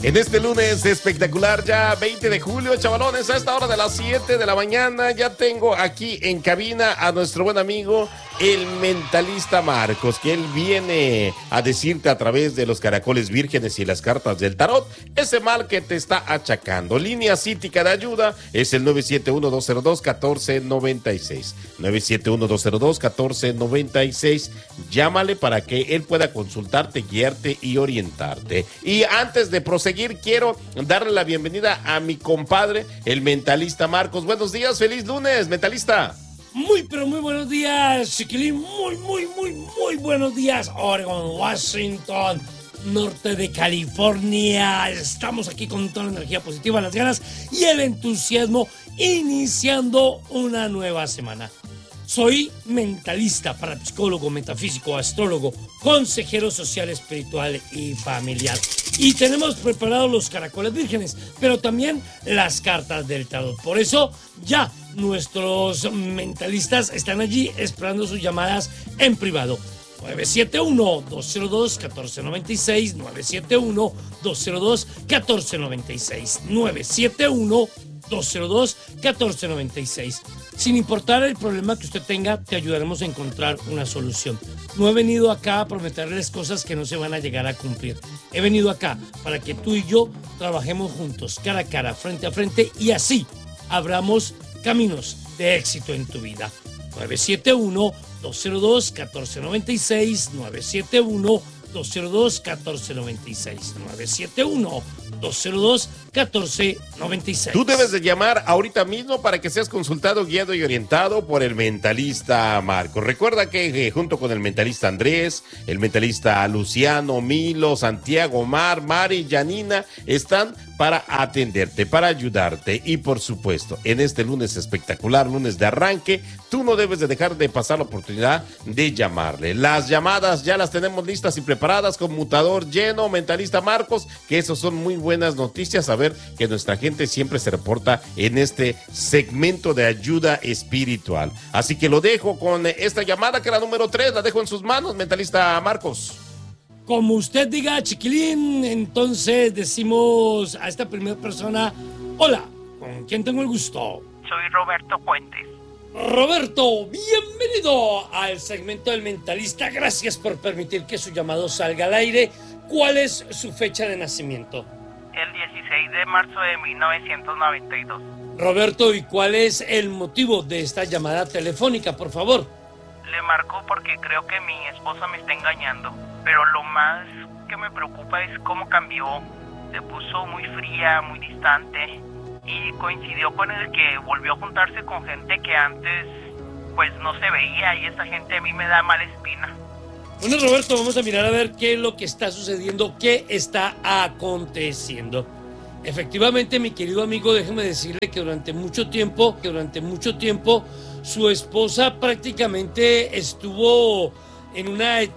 En este lunes espectacular, ya 20 de julio, chavalones, a esta hora de las 7 de la mañana, ya tengo aquí en cabina a nuestro buen amigo, el mentalista Marcos, que él viene a decirte a través de los caracoles vírgenes y las cartas del tarot, ese mal que te está achacando. Línea cítica de ayuda es el 971-202-1496. 971-202-1496. Llámale para que él pueda consultarte, guiarte y orientarte. Y antes de proseguir, quiero darle la bienvenida a mi compadre, el mentalista Marcos. Buenos días, feliz lunes, mentalista. Pero muy buenos días, chiquilín. Muy buenos días, Oregon, Washington, norte de California. Estamos aquí con toda la energía positiva, las ganas y el entusiasmo, iniciando una nueva semana. Soy mentalista, parapsicólogo, metafísico, astrólogo, consejero social, espiritual y familiar. Y tenemos preparados los caracoles vírgenes, pero también las cartas del tarot. Por eso ya nuestros mentalistas están allí esperando sus llamadas en privado. 971-202-1496, 971-202-1496, 971-202-1496. Sin importar el problema que usted tenga, te ayudaremos a encontrar una solución. No he venido acá a prometerles cosas que no se van a llegar a cumplir. He venido acá para que tú y yo trabajemos juntos, cara a cara, frente a frente, y así abramos caminos de éxito en tu vida. 971-202-1496, 971-202-1496, 971-202-1496. Tú debes de llamar ahorita mismo para que seas consultado, guiado y orientado por el mentalista Marcos. Recuerda que junto con el mentalista Andrés, el mentalista Luciano, Milo, Santiago, Mari, Janina, están para atenderte, para ayudarte. Y por supuesto, en este lunes espectacular, lunes de arranque, tú no debes de dejar de pasar la oportunidad de llamarle. Las llamadas ya las tenemos listas y preparadas, conmutador lleno, mentalista Marcos, que eso son muy buenas noticias, saber que nuestra gente siempre se reporta en este segmento de ayuda espiritual. Así que lo dejo con esta llamada, que es la número 3, la dejo en sus manos, mentalista Marcos. Como usted diga, chiquilín, entonces decimos a esta primera persona: hola, ¿con quién tengo el gusto? Soy Roberto Fuentes. Roberto, bienvenido al segmento del mentalista. Gracias por permitir que su llamado salga al aire. ¿Cuál es su fecha de nacimiento? El 16 de marzo de 1992. Roberto, ¿y cuál es el motivo de esta llamada telefónica, por favor? Le marco porque creo que mi esposa me está engañando, pero lo más que me preocupa es cómo cambió. Se puso muy fría, muy distante, y coincidió con el que volvió a juntarse con gente que antes pues no se veía, y esa gente a mí me da mala espina. Bueno, Roberto, vamos a mirar a ver qué es lo que está sucediendo, qué está aconteciendo. Efectivamente, mi querido amigo, déjeme decirle que durante mucho tiempo, su esposa prácticamente estuvo en una